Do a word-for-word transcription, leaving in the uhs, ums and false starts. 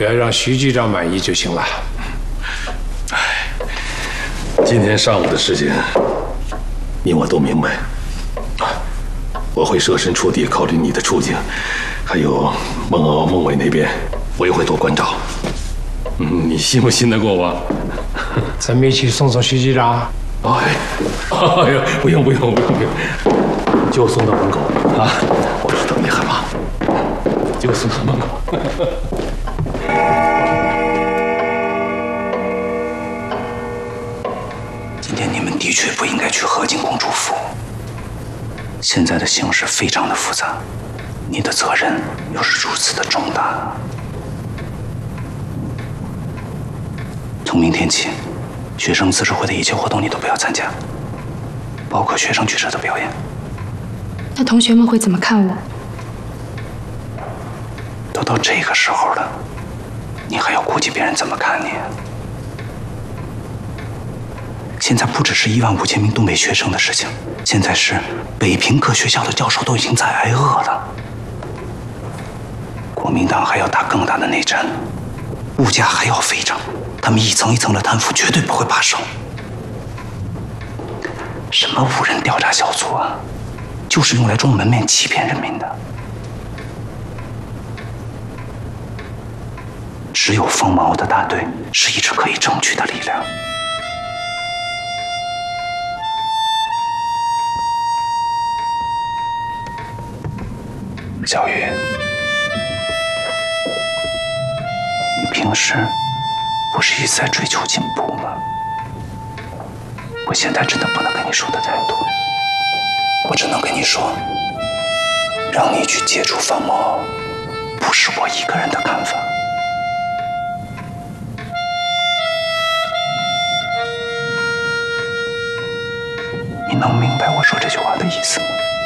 只要让徐局长满意就行了。 哎，今天上午的事情，你我都明白。我会设身处地考虑你的处境，还有孟敖、孟伟那边，我也会多关照。嗯，你信不信得过我？ 咱们一起送送徐局长。 哎，哎呀，不用不用不用不用，就送到门口啊！我是等你很忙，就送到门口。 今天你们的确不应该去河津公主府。现在的形势非常的复杂，你的责任又是如此的重大。从明天起，学生自治会的一切活动你都不要参加，包括学生剧社的表演。 那同学们会怎么看我？ 都到这个时候了，你还要顾及别人怎么看你？现在不只是一万五千名东北学生的事情，现在是北平各学校的教授都已经在挨饿了。国民党还要打更大的内战，物价还要飞涨，他们一层一层的贪腐绝对不会罢手。什么无人调查小组啊，就是用来装门面欺骗人民的。只有方毛的大队是一支可以争取的力量。小雨，你平时不是一直在追求进步吗？我现在真的不能跟你说的太多，我只能跟你说，让你去接触方毛，不是我一个人的看法。你能明白我说这句话的意思吗？